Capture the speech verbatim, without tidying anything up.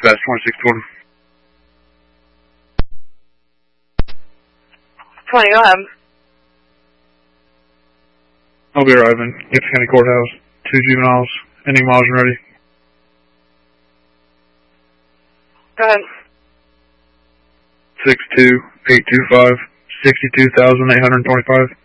dispatch twenty-six twenty. twenty, go ahead. I'll be arriving. Gibson County Courthouse. Two juveniles. Ending miles and ready. Go ahead. Six two eight two five sixty two thousand eight hundred twenty five.